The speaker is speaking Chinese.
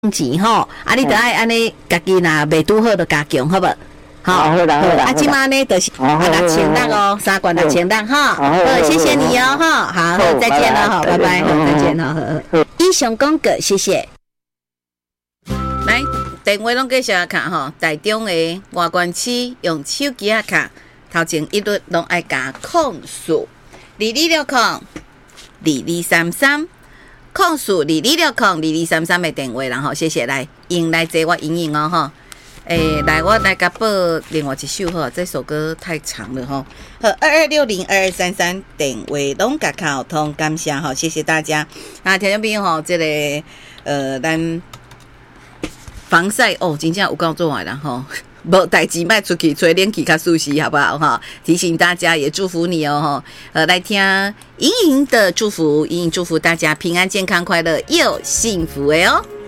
钱吼，啊，你得爱安尼，家己若未拄好就加强，好无？ 好啦， 啊，即马呢就是6000哦，3罐6000哈，好，谢谢你哦，哈，好，再见了哈，拜拜，再见了，以上广告，谢谢。来，电话拢继续卡吼，台中的外关区用手机啊卡，头前一律拢爱加控诉22602233。控诉22602233的电话，然后谢谢来用来接我应哦吼。来我来甲报另外一首吼，这首歌太长了吼。好，22602233电话拢甲沟通，感谢吼，谢谢大家。啊，听众朋友吼，这个咱防晒哦，真正有够做完了吼。无代志，卖出去吹冷气较舒适，好不好哈？提醒大家，也祝福你哦哈。来听莹莹的祝福，莹莹祝福大家平安、健康、快乐又幸福哦。